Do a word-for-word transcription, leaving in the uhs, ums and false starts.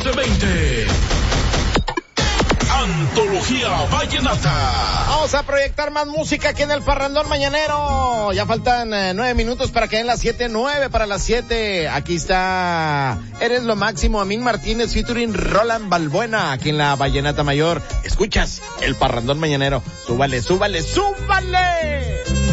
catorce veinte. Antología Vallenata. Vamos a proyectar más música aquí en el Parrandón Mañanero. Ya faltan eh, nueve minutos para que den las siete, nueve para las siete. Aquí está Eres lo Máximo, Amin Martínez featuring Roland Balbuena, aquí en la Vallenata Mayor. Escuchas el Parrandón Mañanero. Súbale, súbale, súbale.